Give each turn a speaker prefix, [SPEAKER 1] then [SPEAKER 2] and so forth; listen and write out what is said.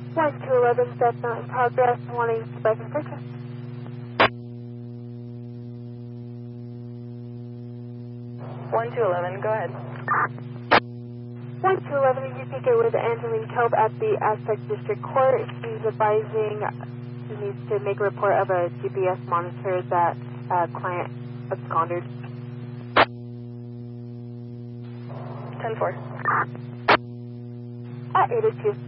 [SPEAKER 1] 1211, that's not in progress, wanting to buy some purchase.
[SPEAKER 2] 1211, go ahead.
[SPEAKER 1] 1211, if you could get with Angeline Kelp at the Aztec District Court. She's advising she needs to make a report of a GPS monitor that client absconded.
[SPEAKER 2] 10-4.
[SPEAKER 1] At 802.